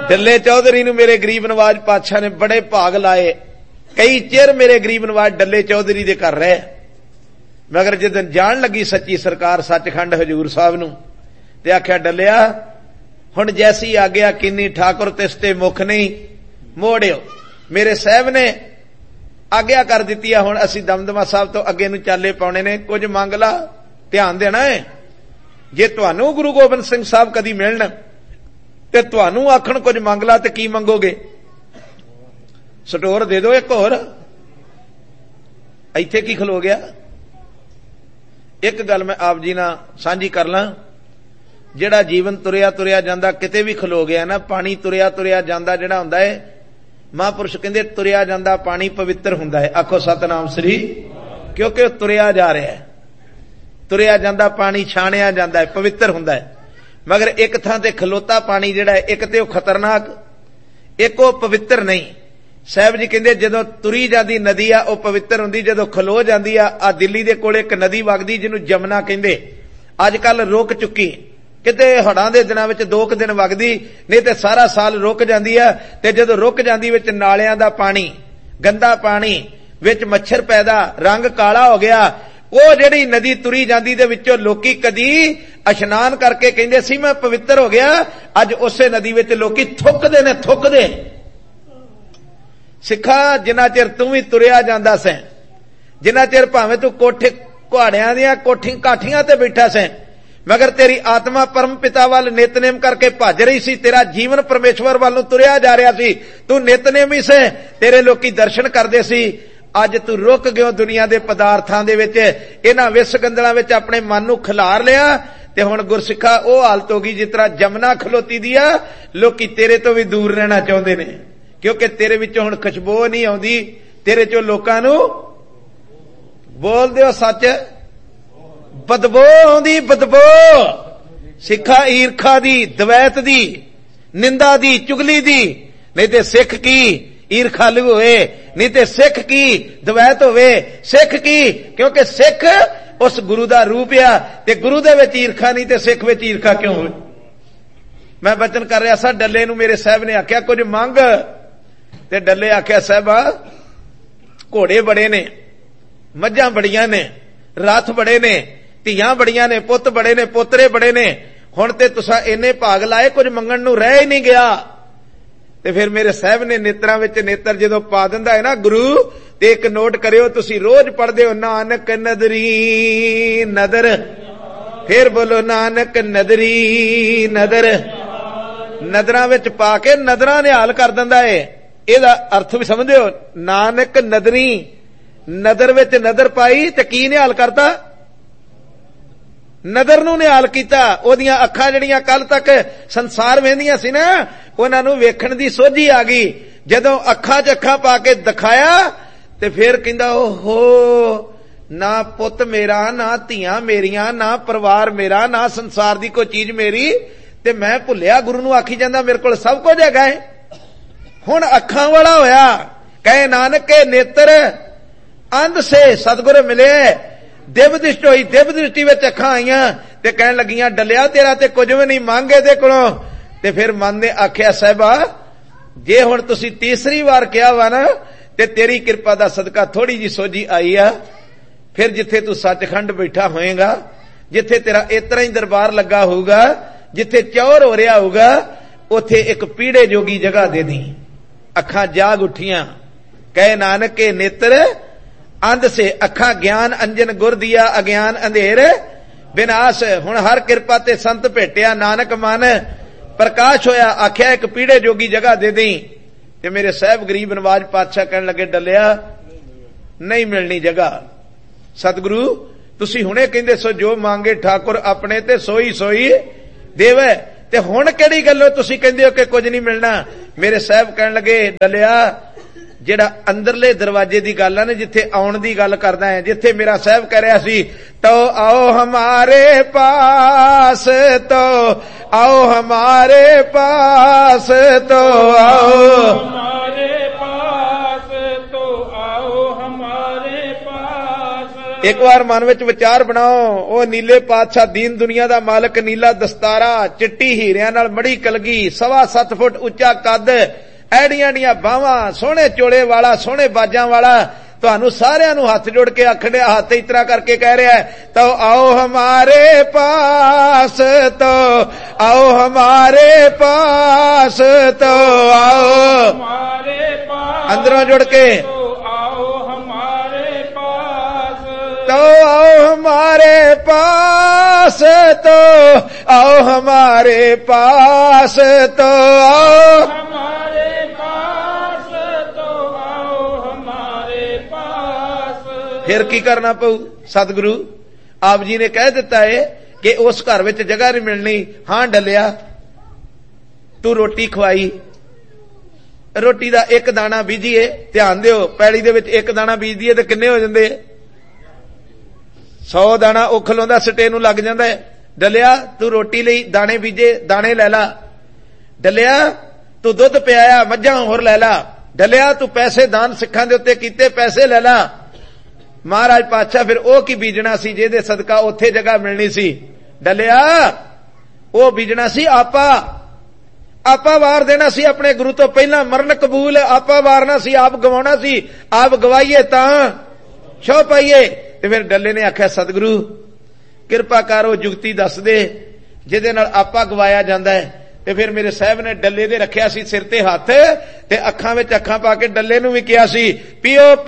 डल्ले चौधरी नूं मेरे गरीब नवाज पातशाह ने बड़े भाग लाए। कई चिर मेरे गरीब नवाज डल्ले चौधरी दे घर रहे, मगर जिदन जान लगी सच्ची सरकार सचखंड हजूर साहब नूं ते आख्या डलिया हुण जैसी आग्या किन्नी ठाकुर तिसते मुख नहीं मोड़ियो। मेरे साहब ने आग्या कर दिती है, हुण असीं दमदमा साहब तो अगे नूं चाले पाउणे ने, कुछ मंग ला, ध्यान देना है। जे तुहानूं गुरु गोबिंद सिंह साहब कदी मिलण ते तुहानूं आखण कुछ मंग ला ते की मंगोगे? स्टोर दे दो एक होर। इत्थे की खलो गया? एक गल मैं आप जी नाल सांझी कर ला, जिहड़ा जीवन तुरिया तुरिया जांदा किते भी खलो गया ना, पानी तुरिया तुरिया जांदा जिहड़ा हुंदा है, महापुरुष कहंदे तुरिया जांदा पानी पवित्र हुंदा है। आखो सतनाम श्री, क्योंकि तुरिया जा रहा है, तुरिया जांदा पानी छाणिया जांदा है, पवित्र हुंदा है। मगर एक थां ते खलोता पानी जिहड़ा है, एक ते खतरनाक, एक वो पवित्र नहीं। साहब जी कहंदे जदों तुरी जांदी नदी आ वो पवित्र हुंदी, जदों खलो जांदी आ दिल्ली दे कोल एक नदी वगदी जिहनूं जमुना कहंदे, अजकल रुक चुकी, किते हड़ां दे दिनां विच 2 दिन वगदी, नहीं ते सारा साल रुक जांदी आ। ते जदों रुक जांदी विच नालियां दा पानी, गंदा पानी, विच मच्छर पैदा, रंग काला हो गया। वो जिहड़ी नदी तुरी जांदी दे विचों लोकी कदी इशनान करके कहंदे सी मैं पवित्र हो गया, अज उसे नदी विच लोकी थुकदे ने, थुकदे। सिखा जिन्ना चिर तू भी तुरिया जांदा सैं, जिन्ना चिर भावें तू कोठे कुहाड़ियां दियां कोठी काठियां ते बैठा सैं, मगर तेरी आत्मा परम पिता वाल नितनेम करके भज रही सी, तेरा जीवन परमेश्वर वाल तुरिया जा रहा सी, तू नितनेमी से, तेरे लोकी दर्शन करदे सी। अज तू रुक गयो दुनिया दे पदार्थां दे विच, इन्हां विस गंदलां विच अपने मन नूं खिलार लिया, ते हुण गुरसिखा ओ हालत हो गई जिस तरह जमुना खलोती दी आ। लोकी तेरे तो भी दूर रहना चाहुंदे ने, क्योंकि तेरे विचों हुण खुशबू नहीं आउंदी, तेरे चों लोकां नूं बोल दिओ सच बदबू आउंदी, बदबू। सिखा ईरखा दी, दवैत दी, निंदा दी, चुगली दी, नहीं ते सिख की ईरखालू होए, नहीं ते सिख की दवैत होवे। सिख की क्योंकि सिख उस गुरु दा रूप आ, ते गुरु दे विच ईरखा नहीं ते सिख विच ईरखा क्यों होवे? मैं वचन कर रहा सा, डल्ले नूं मेरे साहब ने आख्या कुछ मंग, ते डल्ले आख्या साहबा घोड़े बड़े ने, मझां बड़ियां ने, रथ बड़े ने, ਧੀਆਂ बड़ियां ने, पुत बड़े ने, पोतरे बड़े ने, हुण ते तुसां इन्ने भाग लाए कुछ मंगण नूं रह ही नहीं गया। ते फिर मेरे साहब ने नेत्रां विच नेत्र जदों पा दिंदा है ना गुरु, ते एक नोट करियो, तुसीं रोज पढ़दे हो नानक नदरी नदर, फिर बोलो नानक नदरी नदर, नदरां विच पा के नदरां निहाल कर दिंदा है। इहदा अर्थ भी समझदे हो? नानक नदरी, नदर विच नदर पाई ते की निहाल करता? नदर नूं निहाल कीता। ओदियां अखां जिहड़ियां कल तक संसार वेंदियां सी ना, उहनां नूं वेखण दी सोझी आ गई। जदों अखां च अखां पा के दिखाया ते फिर कहंदा ओहो, ना पुत मेरा, ना धीआं मेरियां, ना परिवार मेरा, ना संसार दी कोई चीज मेरी, ते मैं भुलिया गुरु नूं आखी जांदा मेरे कोल सब कुछ हैगा है। हुण अखां वाला होया, कहे नानक के नेत्र अंध से सतगुर मिले, दिव दृष्टि होई, दिव दृष्टि विच अखां आईयां ते कहण लगियां डलिया तेरा ते कुछ भी नहीं मांगे दे कोलों। ते फिर मन ने आख्या साहिबा जे हुण तुसीं तीसरी बार कहा वा ना, ते तेरी किरपा दा सदका थोड़ी जी सोझी आई आ, फिर जिथे तू सचखंड बैठा होएगा, जिथे तेरा इतना ही दरबार लगा होगा, जिथे चौर हो रहा होगा, उथे एक पीड़े जोगी जगह दे दी। अखां जाग उठियां, कहे नानक के नेत्र अंध से, अखां ज्ञान अंजन गुर दिया, अज्ञान अंधेर विनाश। हुण हर किरपा ते संत भेटिया, नानक मन प्रकाश होया। आख्या एक पीड़े जोगी जगह दे दी। ते मेरे साहब गरीब नवाज पातशाह कहन लगे डलिया नहीं मिलनी जगह। सतगुरु तुसी हुणे कहंदे सो जो मांगे ठाकुर अपने ते सोई सोई देवे, ते हुण किहड़ी गल्लों तुसी कहंदे हो कि कुछ नहीं मिलना? मेरे साहब कहन लगे डलिया जेड़ा अंदरले दरवाजे दी गल है ना, जिथे आउण दी गल करदा है, जिथे मेरा साहब कह रहा सी तो आओ हमारे पास, तो आओ हमारे पास, तो आओ हमारे पास, तो आओ हमारे पास, ਇੱਕ ਵਾਰ ਮਨ ਵਿੱਚ ਵਿਚਾਰ ਬਣਾਓ, ਉਹ ਨੀਲੇ ਪਾਤਸ਼ਾਹ ਦੀਨ ਦੁਨੀਆ ਦਾ ਮਾਲਕ, ਨੀਲਾ ਦਸਤਾਰਾ, ਚਿੱਟੀ ਹੀਰਿਆਂ ਨਾਲ ਮੜੀ ਕਲਗੀ, 7.25 ਫੁੱਟ ਉੱਚਾ ਕੱਦ, ਐੜੀਆਂ ਦੀਆਂ ਬਾਹਾਂ, ਸੋਹਣੇ ਚੋਲੇ ਵਾਲਾ, ਸੋਹਣੇ ਬਾਜਾਂ ਵਾਲਾ, ਤੁਹਾਨੂੰ ਸਾਰਿਆਂ ਨੂੰ ਹੱਥ ਜੋੜ ਕੇ ਆਖਣ ਡਿਆ, ਹੱਥ ਇਸ ਤਰ੍ਹਾਂ ਕਰਕੇ ਕਹਿ ਰਿਹਾ, ਤੋ ਆਓ ਹਮਾਰੇ ਪਾਸ, ਤੋ ਆਓ ਹਮਾਰੇ ਪਾਸ, ਤੋ ਆਓ ਹਮਾਰੇ ਪਾਸ, ਅੰਦਰੋਂ ਜੁੜ ਕੇ तो आओ हमारे पास, तो आओ हमारे पास, तो आओ हमारे पास, तो आओ हमारे पास। फिर की करना पऊ? सतगुरु आप जी ने कह दिता है कि उस घर विच जगह नहीं मिलनी। हां डलिया, तू रोटी खवाई, रोटी दा एक दाना बीजीए, ध्यान दिओ, पैली दे विच एक दाना बीज दीए ते किन्ने हो जांदे? 100 दाना ਉਹ ਖਲੋਂਦਾ ਸਟੇ ਨੂੰ ਲੱਗ ਜਾਂਦਾ ਹੈ। ਡਲਿਆ ਤੂੰ ਰੋਟੀ ਲਈ ਦਾਣੇ ਬੀਜੇ, ਦਾਣੇ ਲੈ ਲਾ। ਡਲਿਆ ਤੂੰ ਦੁੱਧ ਪਿਆਇਆ, ਮੱਝਾਂ ਹੋਰ ਲੈ ਲਾ। ਡਲਿਆ ਤੂੰ ਪੈਸੇ ਦਾਨ ਸਿੱਖਾਂ ਦੇ ਉੱਤੇ ਕੀਤੇ, ਪੈਸੇ ਲੈ ਲਾ। ਮਹਾਰਾਜ ਪਾਤਸ਼ਾਹ ਫਿਰ ਉਹ ਕੀ ਬੀਜਣਾ ਸੀ ਜਿਹਦੇ ਸਦਕਾ ਉੱਥੇ ਜਗ੍ਹਾ ਮਿਲਣੀ ਸੀ? ਡਲਿਆ ਉਹ ਬੀਜਣਾ ਸੀ ਆਪਾ ਵਾਰ ਦੇਣਾ ਸੀ ਆਪਣੇ ਗੁਰੂ ਤੋਂ ਪਹਿਲਾਂ। ਮਰਨ ਕਬੂਲ, ਆਪਾ ਵਾਰਨਾ ਸੀ, ਆਪ ਗਵਾਉਣਾ ਸੀ। ਆਪ ਗਵਾਈਏ ਤਾਂ ਛੋ ਪਾਈਏ। ਤੇ ਫਿਰ ਡੱਲੇ ਨੇ ਆਖਿਆ, ਸਤਿਗੁਰੂ ਕਿਰਪਾ ਕਰ ਉਹ ਜੁਗਤੀ ਦੱਸ ਦੇ ਜਿਹਦੇ ਨਾਲ ਆਪਾ ਗਵਾਇਆ ਜਾਂਦਾ ਹੈ। ਤੇ ਫਿਰ ਮੇਰੇ ਸਾਹਿਬ ਨੇ ਡੱਲੇ ਦੇ ਰੱਖਿਆ ਸੀ ਸਿਰ ਤੇ ਹੱਥ, ਤੇ ਅੱਖਾਂ ਵਿੱਚ ਅੱਖਾਂ ਪਾ ਕੇ ਡੱਲੇ ਨੂੰ ਵੀ ਕਿਹਾ ਸੀ, ਪੀਓ